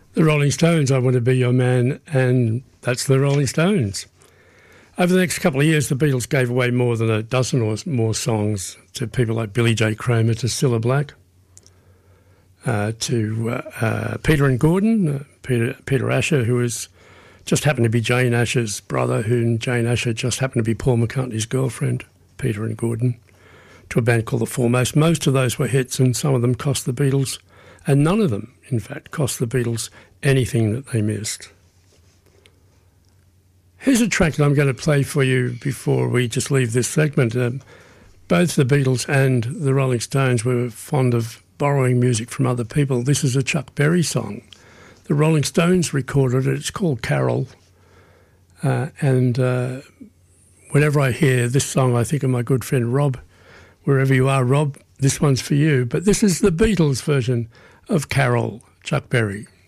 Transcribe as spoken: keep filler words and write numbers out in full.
The Rolling Stones, I Want to Be Your Man, and that's the Rolling Stones. Over the next couple of years, the Beatles gave away more than a dozen or more songs to people like Billy J. Kramer, to Cilla Black, uh, to uh, uh, Peter and Gordon, uh, Peter, Peter Asher, who was just happened to be Jane Asher's brother, who Jane Asher just happened to be Paul McCartney's girlfriend, Peter and Gordon, to a band called The Foremost. Most of those were hits, and some of them cost the Beatles, and none of them, in fact, cost the Beatles anything that they missed. Here's a track that I'm going to play for you before we just leave this segment. Um, both the Beatles and the Rolling Stones were fond of borrowing music from other people. This is a Chuck Berry song. The Rolling Stones recorded it. It's called Carol. Uh, and uh, whenever I hear this song, I think of my good friend Rob. Wherever you are, Rob, this one's for you. But this is the Beatles version of Carol, Chuck Berry.